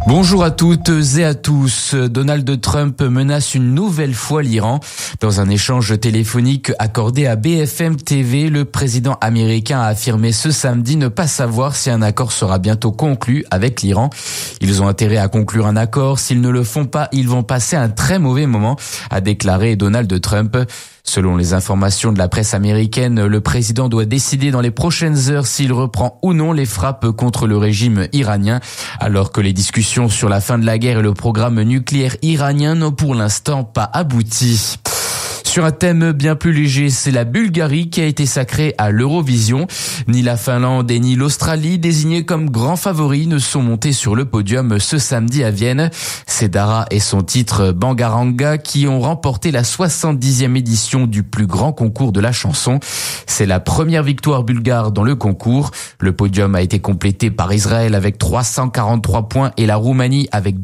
Bonjour à toutes et à tous. Donald Trump menace une nouvelle fois l'Iran. Dans un échange téléphonique accordé à BFM TV, le président américain a affirmé ce samedi ne pas savoir si un accord sera bientôt conclu avec l'Iran. Ils ont intérêt à conclure un accord. S'ils ne le font pas, ils vont passer un très mauvais moment, a déclaré Donald Trump. Selon les informations de la presse américaine, le président doit décider dans les prochaines heures s'il reprend ou non les frappes contre le régime iranien, alors que les discussions sur la fin de la guerre et le programme nucléaire iranien n'ont pour l'instant pas abouti. Sur un thème bien plus léger, c'est la Bulgarie qui a été sacrée à l'Eurovision. Ni la Finlande et ni l'Australie, désignés comme grands favoris, ne sont montés sur le podium ce samedi à Vienne. C'est Dara et son titre Bangaranga qui ont remporté la 70e édition du plus grand concours de la chanson. C'est la première victoire bulgare dans le concours. Le podium a été complété par Israël avec 343 points et la Roumanie avec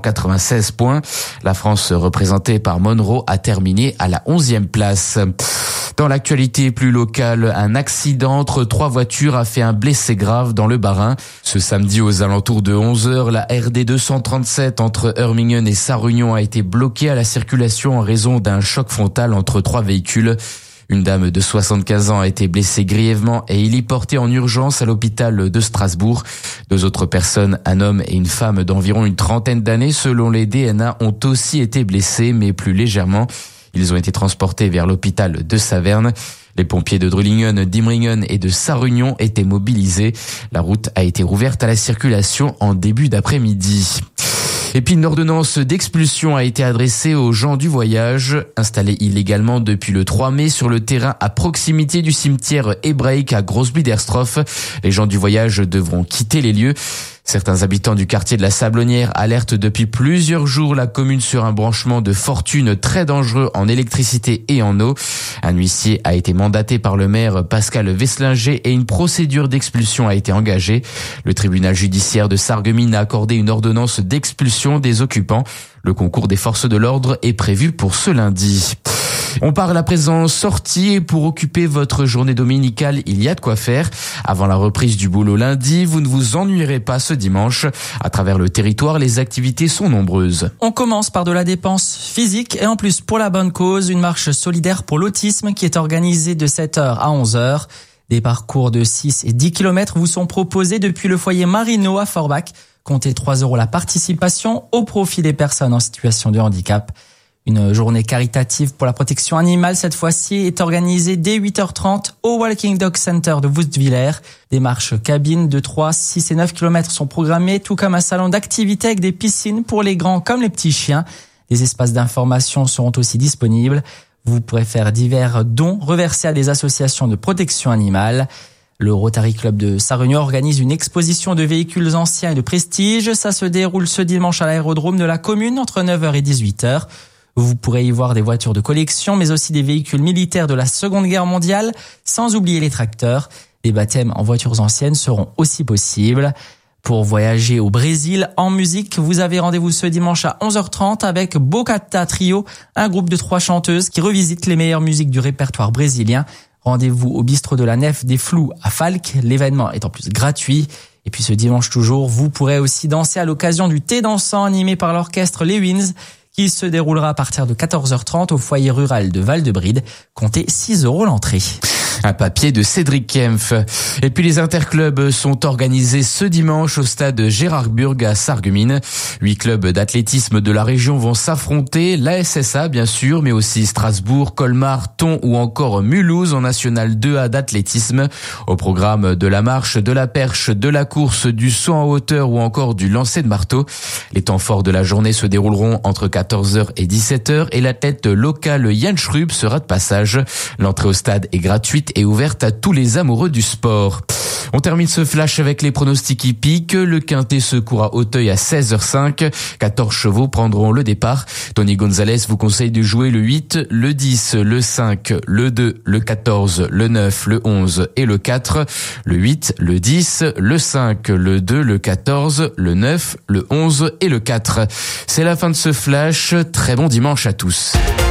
296 points. La France, représentée par Monroe, a terminé à la 11e place. Dans l'actualité plus locale, un accident entre 3 voitures a fait un blessé grave dans le Bas-Rhin. Ce samedi aux alentours de 11h, la RD 237 entre Hörmingen et Sarre-Union a été bloquée à la circulation en raison d'un choc frontal entre 3 véhicules. Une dame de 75 ans a été blessée grièvement et il est porté en urgence à l'hôpital de Strasbourg. 2 autres personnes, un homme et une femme d'environ une trentaine d'années, selon les DNA, ont aussi été blessés, mais plus légèrement. Ils ont été transportés vers l'hôpital de Saverne. Les pompiers de Drulingen, d'Imringen et de Sarre-Union étaient mobilisés. La route a été rouverte à la circulation en début d'après-midi. Et puis une ordonnance d'expulsion a été adressée aux gens du voyage, installés illégalement depuis le 3 mai sur le terrain à proximité du cimetière hébraïque à Grossbiederstroff. Les gens du voyage devront quitter les lieux. Certains habitants du quartier de la Sablonnière alertent depuis plusieurs jours la commune sur un branchement de fortune très dangereux en électricité et en eau. Un huissier a été mandaté par le maire Pascal Wesslinger et une procédure d'expulsion a été engagée. Le tribunal judiciaire de Sarreguemines a accordé une ordonnance d'expulsion des occupants. Le concours des forces de l'ordre est prévu pour ce lundi. On parle à présent sortie et pour occuper votre journée dominicale, il y a de quoi faire. Avant la reprise du boulot lundi, vous ne vous ennuierez pas ce dimanche. À travers le territoire, les activités sont nombreuses. On commence par de la dépense physique et en plus pour la bonne cause, une marche solidaire pour l'autisme qui est organisée de 7h à 11h. Des parcours de 6 et 10 km vous sont proposés depuis le foyer Marino à Forbach. Comptez 3 € la participation au profit des personnes en situation de handicap. Une journée caritative pour la protection animale, cette fois-ci, est organisée dès 8h30 au Walking Dog Center de Woestviller. Des marches cabines de 3, 6 et 9 km sont programmées, tout comme un salon d'activité avec des piscines pour les grands comme les petits chiens. Des espaces d'information seront aussi disponibles. Vous pourrez faire divers dons reversés à des associations de protection animale. Le Rotary Club de Sarre-Union organise une exposition de véhicules anciens et de prestige. Ça se déroule ce dimanche à l'aérodrome de la commune entre 9h et 18h. Vous pourrez y voir des voitures de collection, mais aussi des véhicules militaires de la Seconde Guerre mondiale, sans oublier les tracteurs. Des baptêmes en voitures anciennes seront aussi possibles. Pour voyager au Brésil en musique, vous avez rendez-vous ce dimanche à 11h30 avec Bocata Trio, un groupe de 3 chanteuses qui revisitent les meilleures musiques du répertoire brésilien. Rendez-vous au bistrot de la Nef des Flous à Falques. L'événement est en plus gratuit. Et puis ce dimanche toujours, vous pourrez aussi danser à l'occasion du thé dansant animé par l'orchestre Les Winds, qui se déroulera à partir de 14h30 au foyer rural de Val-de-Bride. Comptez 6 € l'entrée. Un papier de Cédric Kempf. Et puis les interclubs sont organisés ce dimanche au stade Gérardburg à Sarreguemines. 8 clubs d'athlétisme de la région vont s'affronter. La SSA bien sûr, mais aussi Strasbourg, Colmar, Thon ou encore Mulhouse en National 2A d'athlétisme. Au programme de la marche, de la perche, de la course, du saut en hauteur ou encore du lancer de marteau. Les temps forts de la journée se dérouleront entre 14h et 17h et l'athlète local Yann Schrub sera de passage. L'entrée au stade est gratuite et ouverte à tous les amoureux du sport. On termine ce flash avec les pronostics hippiques. Le Quintet se court à Auteuil à 16h05. 14 chevaux prendront le départ. Tony Gonzalez vous conseille de jouer le 8, le 10, le 5, le 2, le 14, le 9, le 11 et le 4. Le 8, le 10, le 5, le 2, le 14, le 9, le 11 et le 4. C'est la fin de ce flash. Très bon dimanche à tous.